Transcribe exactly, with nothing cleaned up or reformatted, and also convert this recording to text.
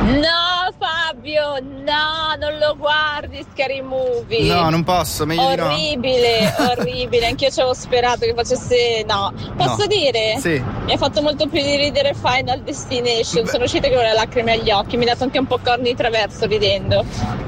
No Fabio, no, non lo guardi Scary Movie. No, non posso, meglio orribile, di no. Orribile, anch'io ci avevo sperato che facesse. No, posso no. dire? Sì. Mi ha fatto molto più di ridere Final Destination. Beh. Sono uscita con le lacrime agli occhi, mi ha dato anche un po' corni traverso ridendo.